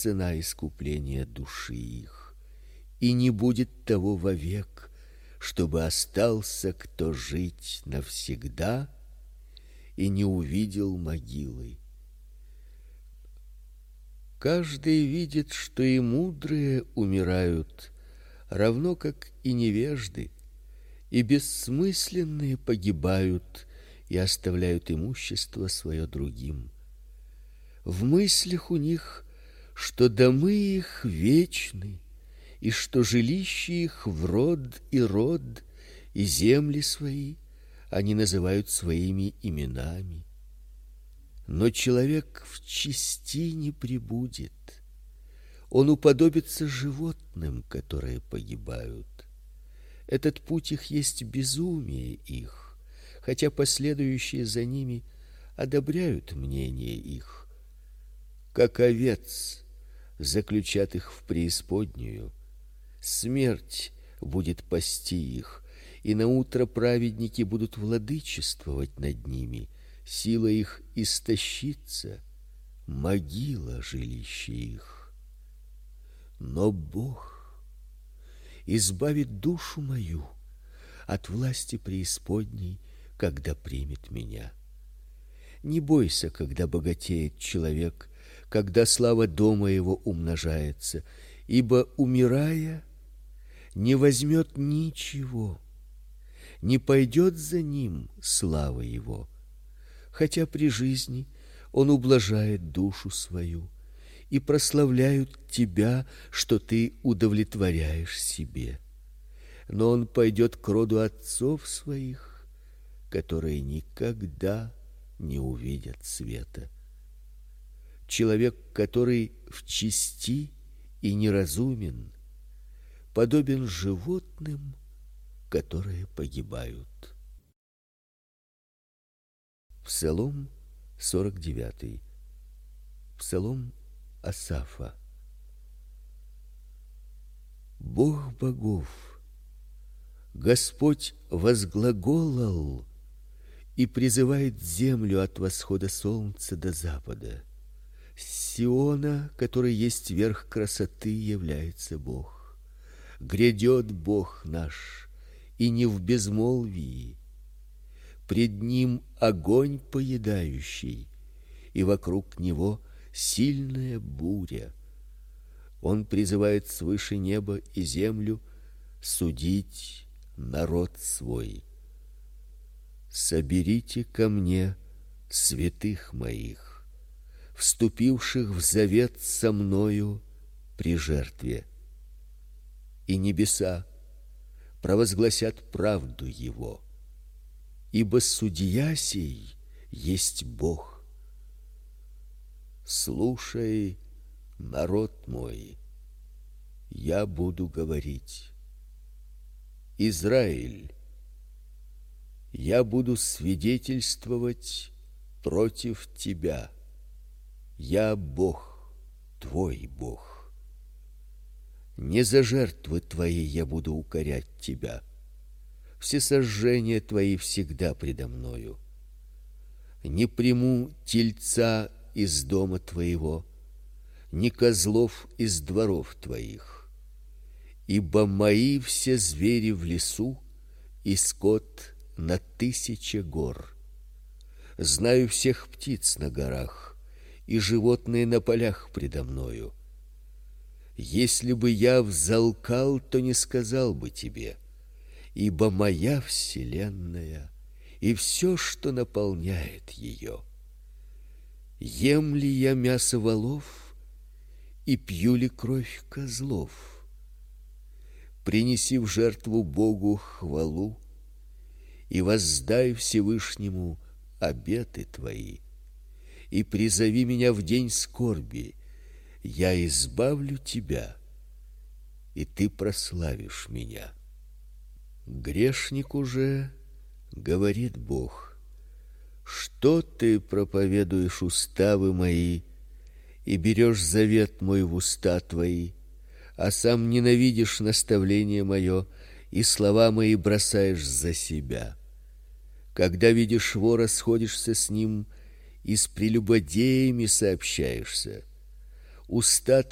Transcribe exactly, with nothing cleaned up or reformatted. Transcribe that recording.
цена искупления души их, и не будет того вовек, чтобы остался кто жить навсегда и не увидел могилы. Каждый видит, что и мудрые умирают, равно как и невежды, и бессмысленные погибают и оставляют имущество свое другим. В мыслях у них, что домы их вечны, и что жилища их в род и род, и земли свои они называют своими именами. Но человек в чести не пребудет. Он уподобится животным, которые погибают. Этот путь их есть безумие их, хотя последующие за ними одобряют мнение их. Как овец заключат их в преисподнюю, смерть будет пасти их, и наутро праведники будут владычествовать над ними. Сила их истощится, могила жилище их. Но Бог избавит душу мою от власти преисподней, когда примет меня. Не бойся, когда богатеет человек, когда слава дома его умножается, ибо, умирая, не возьмет ничего, не пойдет за ним слава его. Хотя при жизни он ублажает душу свою, и прославляют тебя, что ты удовлетворяешь себе. Но он пойдет к роду отцов своих, которые никогда не увидят света. Человек, который в чести и неразумен, подобен животным, которые погибают. Псалом сорок девятый. Псалом Асафа. Бог богов, Господь возглаголал и призывает землю от восхода солнца до запада. С Сиона, который есть верх красоты, является Бог. Грядет Бог наш, и не в безмолвии. Пред ним огонь поедающий, и вокруг него сильная буря. Он призывает свыше неба и землю судить народ свой. Соберите ко мне святых моих, вступивших в завет со мною при жертве. И небеса провозгласят правду его. Ибо судья сей есть Бог. Слушай, народ мой, я буду говорить. Израиль, я буду свидетельствовать против тебя. Я Бог, твой Бог. Не за жертвы твои я буду укорять тебя. Всесожжения твои всегда предо мною. Не приму тельца из дома твоего, ни козлов из дворов твоих. Ибо мои все звери в лесу, и скот на тысяче гор. Знаю всех птиц на горах, и животные на полях предо мною. Если бы я взалкал, то не сказал бы тебе, ибо моя вселенная и все, что наполняет ее. Ем ли я мясо волов и пью ли кровь козлов? Принеси в жертву Богу хвалу и воздай Всевышнему обеты твои, и призови меня в день скорби, я избавлю тебя, и ты прославишь меня. Грешнику же говорит Бог: что ты проповедуешь уставы мои и берешь завет мой в уста твои, а сам ненавидишь наставление мое и слова мои бросаешь за себя? Когда видишь вора, сходишься с ним и с прелюбодеями сообщаешься. Уста твои